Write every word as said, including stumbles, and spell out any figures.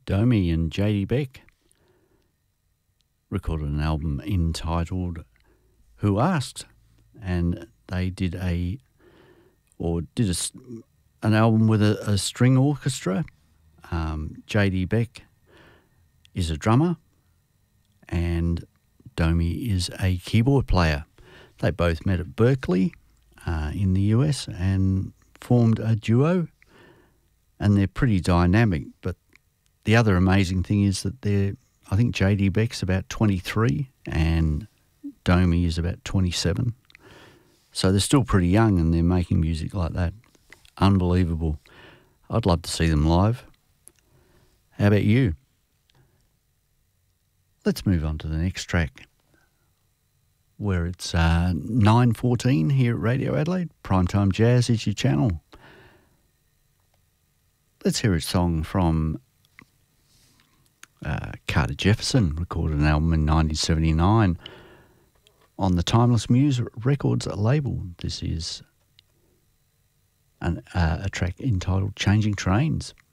Domi and J D Beck recorded an album entitled Who Asked, and they did a or did a, an album with a, a string orchestra. Um, J D Beck is a drummer and Domi is a keyboard player. They both met at Berkeley uh, in the U S and formed a duo, and they're pretty dynamic. But the other amazing thing is that they're, I think J D Beck's about twenty-three and Domi is about twenty-seven. So they're still pretty young and they're making music like that. Unbelievable. I'd love to see them live. How about you? Let's move on to the next track, where it's uh, nine fourteen here at Radio Adelaide. Primetime Jazz is your channel. Let's hear a song from uh, Carter Jefferson, recorded an album in nineteen seventy-nine on the Timeless Muse Records label. This is an, uh, a track entitled Changing Trains.